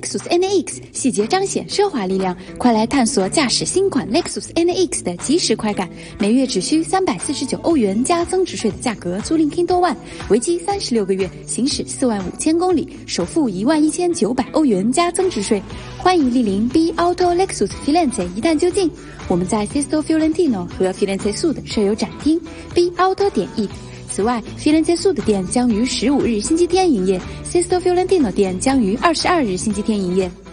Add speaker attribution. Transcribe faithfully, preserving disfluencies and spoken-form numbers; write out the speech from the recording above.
Speaker 1: Lexus N A X， 细节彰显奢华力量。快来探索驾驶新款 Lexus N A X 的即时快感，每月只需三百四十九欧元加增值税的价格租赁 Kindle One， 为期三十六个月，行驶四万五千公里，首付一万一千九百欧元加增值税。欢迎莅临 B Auto Lexus Firenze 一探究竟。我们在 Sesto Fiorentino 和 Firenze Sud 设有展厅 B Auto 点 E。此外 ，Firenze Sud 店将于十五日星期天营业 ，Sesto Fiorentino 店将于二十二日星期天营业。